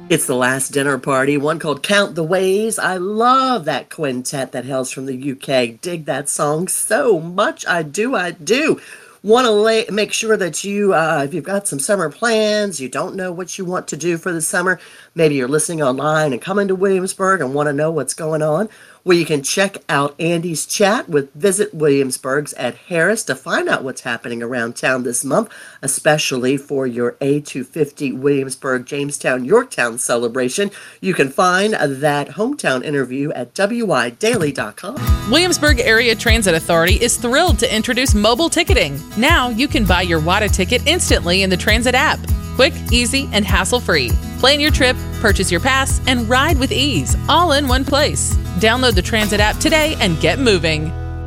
It's the last dinner party, one called Count the Ways. I love that quintet that hails from the UK. Dig that song so much. I do. Want to make sure that if you've got some summer plans, you don't know what you want to do for the summer, maybe you're listening online and coming to Williamsburg and want to know what's going on, well, you can check out Andy's chat with Visit Williamsburg's Ed Harris to find out what's happening around town this month, especially for your A250 Williamsburg, Jamestown, Yorktown celebration. You can find that hometown interview at widaily.com. Williamsburg Area Transit Authority is thrilled to introduce mobile ticketing. Now you can buy your WADA ticket instantly in the Transit app. Quick, easy, and hassle-free. Plan your trip, purchase your pass, and ride with ease, all in one place. Download the Transit app today and get moving.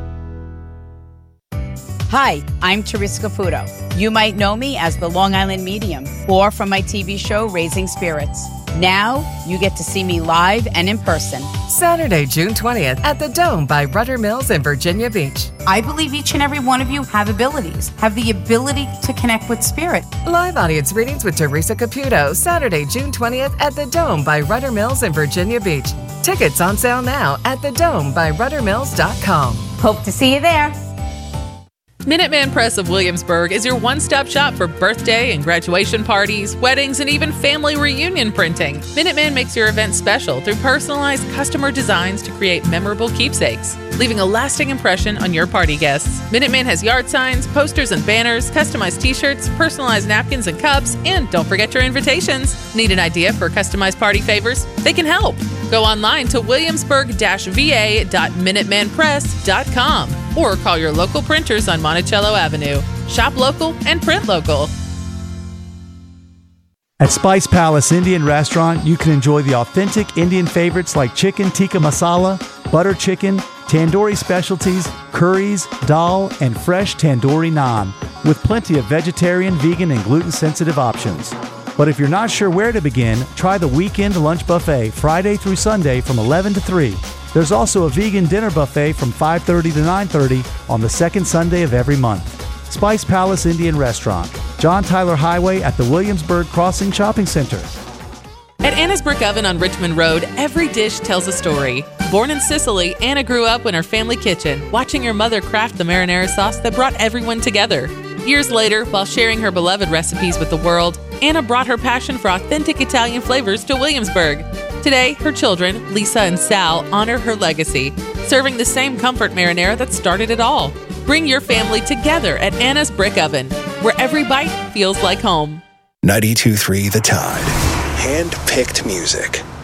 Hi, I'm Teresa Caputo. You might know me as the Long Island Medium or from my TV show, Raising Spirits. Now, you get to see me live and in person. Saturday, June 20th at the Dome by Rudder Mills in Virginia Beach. I believe each and every one of you have abilities, have the ability to connect with spirit. Live audience readings with Teresa Caputo, Saturday, June 20th at the Dome by Rudder Mills in Virginia Beach. Tickets on sale now at thedomebyruddermills.com. Hope to see you there. Minuteman Press of Williamsburg is your one-stop shop for birthday and graduation parties, weddings, and even family reunion printing. Minuteman makes your event special through personalized customer designs to create memorable keepsakes, leaving a lasting impression on your party guests. Minuteman has yard signs, posters and banners, customized t-shirts, personalized napkins and cups, and don't forget your invitations. Need an idea for customized party favors? They can help. Go online to williamsburg-va.minutemanpress.com or call your local printers on Monticello Avenue. Shop local and print local. At Spice Palace Indian Restaurant, you can enjoy the authentic Indian favorites like chicken tikka masala, butter chicken, tandoori specialties, curries, dal, and fresh tandoori naan, with plenty of vegetarian, vegan, and gluten-sensitive options. But if you're not sure where to begin, try the weekend lunch buffet Friday through Sunday from 11 to 3. There's also a vegan dinner buffet from 5:30 to 9:30 on the second Sunday of every month. Spice Palace Indian Restaurant, John Tyler Highway at the Williamsburg Crossing Shopping Center. At Anna's Brick Oven on Richmond Road, every dish tells a story. Born in Sicily, Anna grew up in her family kitchen, watching her mother craft the marinara sauce that brought everyone together. Years later, while sharing her beloved recipes with the world, Anna brought her passion for authentic Italian flavors to Williamsburg. Today, her children, Lisa and Sal, honor her legacy, serving the same comfort marinara that started it all. Bring your family together at Anna's Brick Oven, where every bite feels like home. 92.3 The Tide. Hand-picked music.